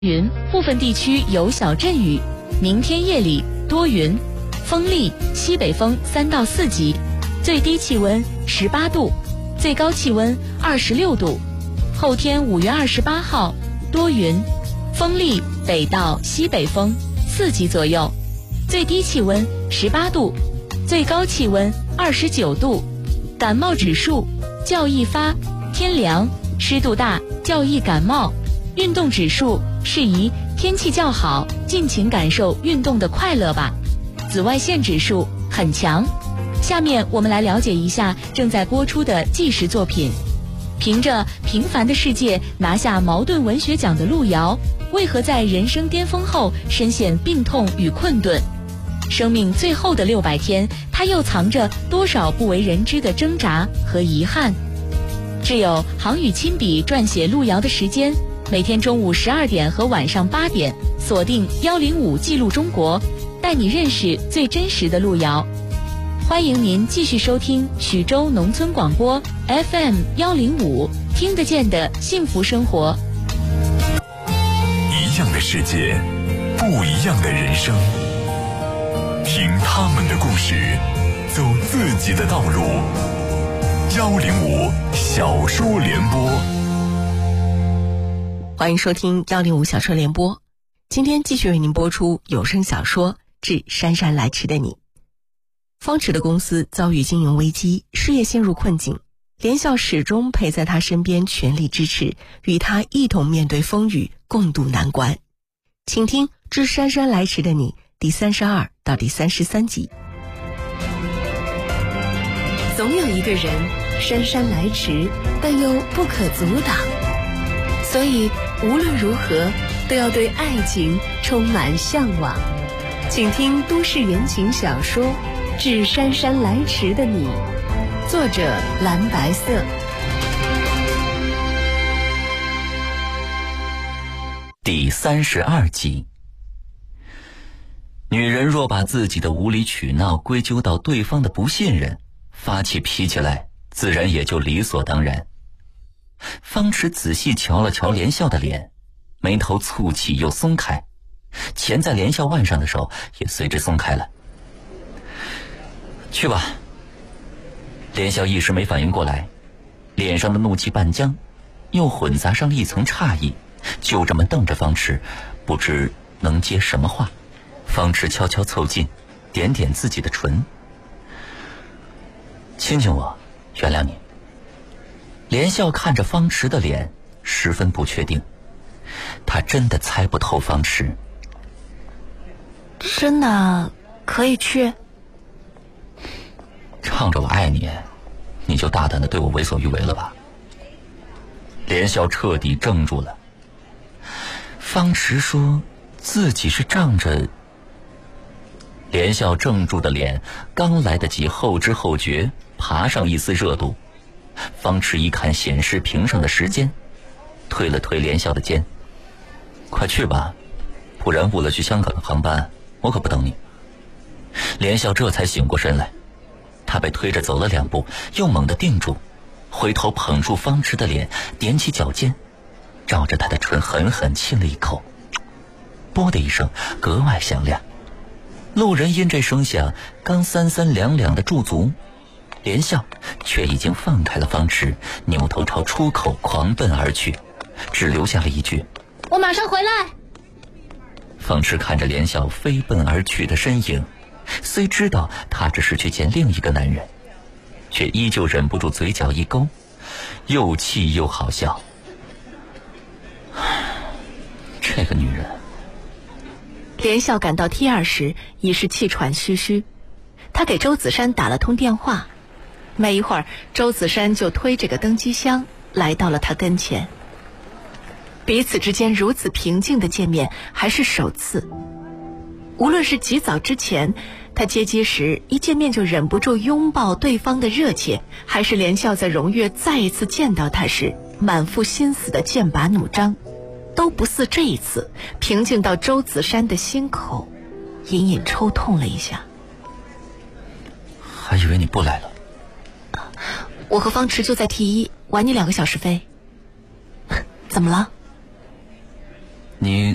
云，部分地区有小阵雨。明天夜里多云，风力，西北风3到4级，最低气温18度，最高气温26度。后天5月28号多云，风力，北到西北风4级左右，最低气温18度，最高气温29度。感冒指数较易发，天凉，湿度大，较易感冒。运动指数适宜天气较好，尽情感受运动的快乐吧。紫外线指数很强。下面我们来了解一下正在播出的纪实作品。凭着《平凡的世界》拿下茅盾文学奖的路遥，为何在人生巅峰后深陷病痛与困顿？生命最后的600天，他又藏着多少不为人知的挣扎和遗憾？挚友航宇亲笔撰写路遥的时间，每天中午12点和晚上8点，锁定105记录中国，带你认识最真实的路遥。欢迎您继续收听曲周农村广播 FM 105，听得见的幸福生活。 一样的世界，不一样的人生，听他们的故事，走自己的道路。105小说联播， 欢迎收听105小说联播。今天继续为您播出有声小说《致姗姗来迟的你》。方池的公司遭遇经营危机，事业陷入困境，连笑始终陪在他身边，全力支持，与他一同面对风雨，共度难关。请听《致姗姗来迟的你》第32到第33集。 总有一个人姗姗来迟，但又不可阻挡，所以无论如何都要对爱情充满向往。请听都市言情小说《致姗姗来迟的你》，作者蓝白色。 第32集。女人若把自己的无理取闹归咎到对方的不信任，发起脾气来自然也就理所当然。方池仔细瞧了瞧连笑的脸，眉头蹙起又松开，钳在连笑腕上的手也随之松开了。去吧。连笑一时没反应过来，脸上的怒气半僵，又混杂上了一层诧异，就这么瞪着方池，不知能接什么话。方池悄悄凑近，点点自己的唇，亲亲我，原谅你。连笑看着方池的脸，十分不确定，他真的猜不透方池。 真的可以去？ 仗着我爱你，你就大胆的对我为所欲为了吧？连笑彻底怔住了。方池说自己是仗着……连笑怔住的脸刚来得及后知后觉，爬上一丝热度。方池一看显示屏上的时间，推了推连笑的肩，快去吧，不然误了去香港的航班，我可不等你。连笑这才醒过身来，他被推着走了2步，又猛地定住，回头捧住方池的脸，踮起脚尖，照着他的唇狠狠亲了一口，啵的一声格外响亮。路人因这声响刚3、3两两的驻足，连笑却已经放开了方池，扭头朝出口狂奔而去，只留下了一句： 我马上回来。 方池看着连笑飞奔而去的身影，虽知道他只是去见另一个男人，却依旧忍不住嘴角一勾，又气又好笑。这个女人。 连笑赶到 T2 时已是气喘吁吁，他给周子珊打了通电话，没一会儿周子珊就推着个登机箱来到了他跟前。彼此之间如此平静的见面还是首次，无论是极早之前他接机时一见面就忍不住拥抱对方的热切，还是连笑在荣悦再一次见到他时满腹心思的剑拔弩张，都不似这一次平静到周子珊的心口隐隐抽痛了一下。 还以为你不来了。 我和方池就在 T1， 晚你2个小时飞。怎么了？ 你